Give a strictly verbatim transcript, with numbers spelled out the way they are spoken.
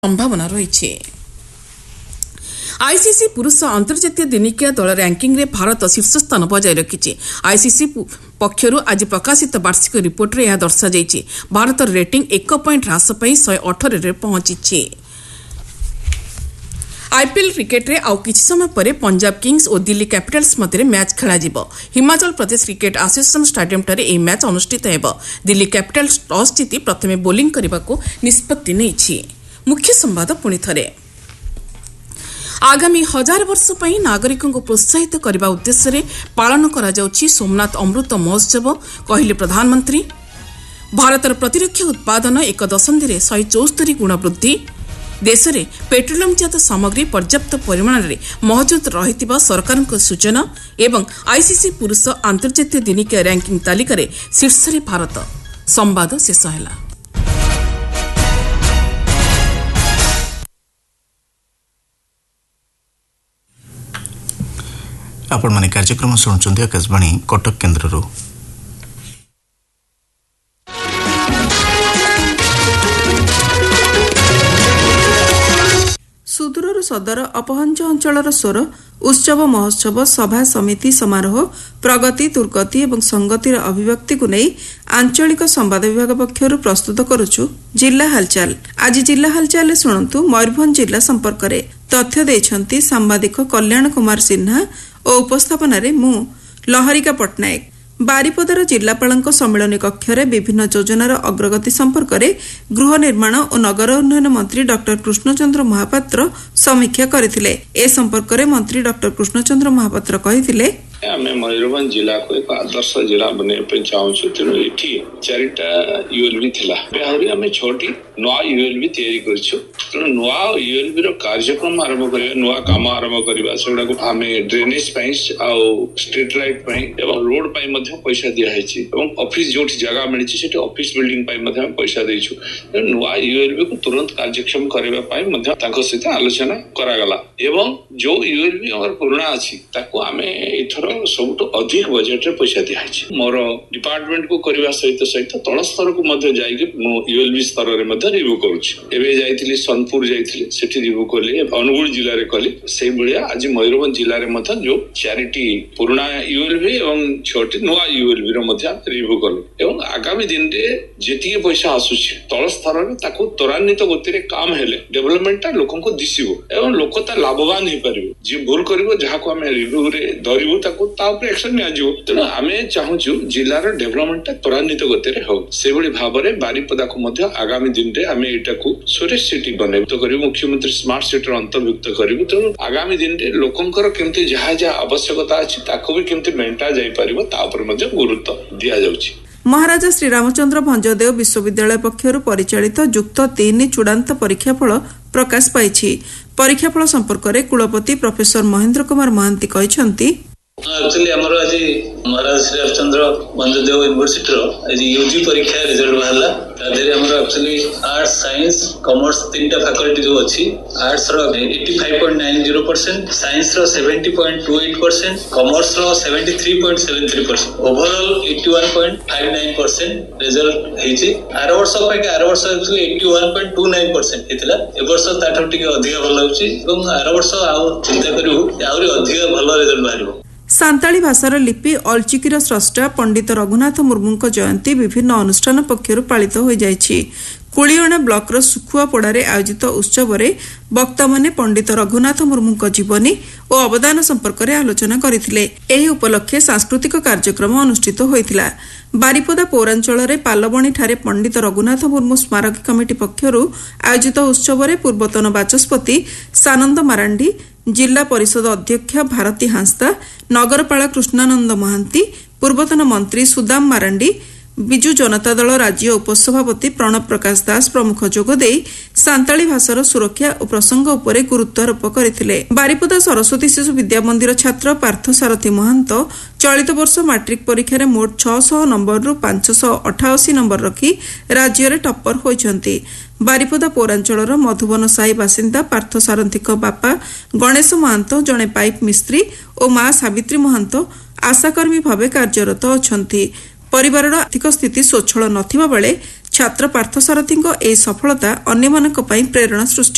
संभावना रही। आईसीसी पुरुष अंतर्जातीय दिनिकिया दल रैंकिंग रे भारत शीर्ष स्थान बजाय रखिछि। आईसीसी पक्षरु आज प्रकाशित वार्षिक रिपोर्ट रे यह दर्शा जाइछि। भारत रेटिंग एक पॉइंट ह्रास पाई एक सौ अठारह रे पहुंचिछि। आईपीएल क्रिकेट रे आउ किछि समय परे पंजाब किंग्स और दिल्ली कैपिटल्स मध्य मैच खेला जिवो। Himachal Pradesh cricket association stadium ठारे एही मैच अनुष्ठित हेबो। दिल्ली कैपिटल्स टॉस जीति प्रथमे बोलिंग करबाको निष्पत्ति नेइछि। मुख्य संवाद पुणी थरे। आगामी हजार वर्ष पई नागरिकों को प्रोत्साहित करने उद्देश्य पालन करा जाउछि सोमनाथ अमृत महोत्सव कहले प्रधानमंत्री। भारतर प्रतिरक्षा उत्पादन एक दशंधि रे एक सौ चौहत्तर गुण वृद्धि। देश में पेट्रोलियम जात सामग्री पर्याप्त परिमाण में मौजूद रही सरकार सूचना। एवं आईसीसी पुरुष अंतर्जातीय दिनिकिया रैंकिंग तालिका रे शीर्ष रे भारत। संवाद शेष है। आपण माने कार्यक्रम शुणुचंती आकाशवाणी कटक केन्द्ररू। सुदूरर सदर अपहंच अंचलर स्वर उत्सव महोत्सव सभा समिति समारोह प्रगति दुर्गति एवं संगतिर अभिव्यक्ति को नहीं आंचलिक संवाद विभाग पक्षर प्रस्तुत करुछु जिला हालचाल। आज जिला हालचाल शुणु मयूरभंज जिला संपर्क में तथ्य देछंती सांबादिक कल्याण कुमार सिन्हा और उपस्थापन मु लहरिका पट्टनायक। बारिपदार जिलापाल सम्मिलनी कक्ष में विभिन्न योजनार अग्रगति संपर्क में गृह निर्माण और नगर उन्नयन मंत्री डॉक्टर कृष्णचंद्र महापात्र समीक्षा करथिले। ए संपर्क में मंत्री डॉक्टर कृष्णचंद्र महापात्र कहिथिले आमे मयूरभंज जिला को एक आदर्श जिला बनने चाहूँ तेणु ये चारिटा यूएलबी थिला आहुरी आम छोटी नुआ यूएलबी तैयारी करछु। तेणु नुआ यूएलबी रो कार्यक्रम आरंभ करबा नुआ काम आरंभ करबा सेडा को आमे ड्रेनेज पई आउ स्ट्रीट लाइट पई एवं रोड पई मध्ये पैसा दिया हैछि एवं ऑफिस जोठी जगह मिलिछि सेठी ऑफिस बिल्डिंग पई मध्ये पैसा दैछु। तेणु नुआ यूएलबी को तुरंत कार्यक्षम करबा पई मध्ये ताको सहित आलोचना करागला एवं जो यूएलबी हमर पुराना अछि ताको आमे इथरो सबुठ अधिक बजेट रे पैसा दिया है। मोर डिपार्टमेंट को करबा सहित सहित तल स्तर को मध्य जाइके यूएलबी स्तर रे मध्य रिव्यू करूछि। एबे जाइथिली सोनपुर जाइथिली सेठी रिव्यू करली अनुगुल जिल्ला रे कली सेही बलिया आज मयूरभंज जिल्ला रे मध्य जो चारिटी पुराना यूएलबी एवं छोटी नुआ यूएलबी रो मध्य रिव्यू करली एवं आगामी दिन रे जेतिके पैसा आसुछि तल स्तर रे ताको त्वरान्वित गति रे काम हेले डेवलपमेंट ता लोकन को दिसिबो एवं लोक ता लाभवान हे परिबो। जे भूल करिवो जहा को हम रिव्यू रे धरिबो ताको एक्शन तेणु आम चाहूँ जिलार डेभलपमेंट त्वरान्वित गति हो से भाव में बारिपदा को आगामी दिन में आम यहाँ सुरेश सिटी बनैत कर मुख्यमंत्री स्मार्ट सिटी अंतर्भुक्त करूँ। तेणु आगामी दिन में लोकंर केमती जहाँ जहाँ आवश्यकता अच्छी ताको भी केमती मेंटा जापर गुरुत्व दि जाउछि। महाराजा श्रीरामचंद्र भंजदेव विश्वविद्यालय पक्षर परिचालित युक्त तीन चूड़ांत परीक्षाफल प्रकाश पाई। परीक्षाफल संपर्क में कुलपति प्रोफेसर महेंद्र कुमार महांती कहते एक्चुअली हमर आज महाराज श्री रामचंद्र भंजदेव यूनिवर्सिटी रो आज यूजी परीक्षा रिजल्ट बाहरला तादेरे हमर एक्चुअली आर्ट्स साइंस कॉमर्स तीनटा फैकल्टी जो अछि आर्ट्स रो पचासी पॉइंट नौ शून्य परसेंट साइंस रो सत्तर पॉइंट दो आठ परसेंट कॉमर्स रो तिहत्तर पॉइंट सात तीन परसेंट ओवरऑल इक्यासी पॉइंट पाँच नौ परसेंट रिजल्ट हेछि। आर वर्ष पे आर वर्ष एक्चुअली इक्यासी पॉइंट दो नौ परसेंट हेतिला ए वर्ष ताठो टिके अधिक भल होछि एवं आर वर्ष आउ चिंता करिवो आउरी अधिक भल रिजल्ट बाहरिबो। सांताली भाषार लिपि अलचिकीर स्रष्टा पंडित रघुनाथ मुर्मू जयंती विभिन्न अनुष्ठान पक्षर पालित हो जाइछि। कुलियणा ब्लॉक सुखुआपड़ारे आयोजित उत्सव में वक्ता माने पंडित रघुनाथ मुर्मू जीवनी और अवदान संपर्क में आलोचना करथिले। एही उपलक्षे सांस्कृतिक कार्यक्रम अनुष्ठित होइतिला। बारिपदा पौरांचल में पालबणी ठारे पंडित रघुनाथ मुर्मू स्मारक कमिटी पक्षर आयोजित उत्सव में पूर्वतन बाचस्पति सानंद मारांडी जिला परिषद अध्यक्ष भारती हांसदा नगरपाल कृष्णानंद महांती पूर्वतन मंत्री सुदाम मारांडी विजु जनता दल राज्य उपसभापति प्रणब प्रकाश दास प्रमुख जोगदे सांताली भाषार सुरक्षा और प्रसंग उपरे गुरुत्वारोप करथिले। बारिपदा सरस्वती शिशु विद्या मंदिर छात्र पार्थसारथी महंत चलित वर्ष मैट्रिक परीक्षा रे मोट छह सौ नंबर रु पांच सौ अठासी नंबर रखी राज्य रे टप्पर होइछंती। बारिपदा पौरांचलर मधुबन साही बासिंदा पार्थसारथी बापा गणेश महंत जड़े पाइप मिस्त्री और मां सावित्री महंत आशाकर्मी भाव कार्यरत अछंती। परिवार आर्थिक स्थिति स्वच्छल नथिबा बेले छात्र पार्थसारथी ए सफलता अन्य प्रेरणा सृष्टि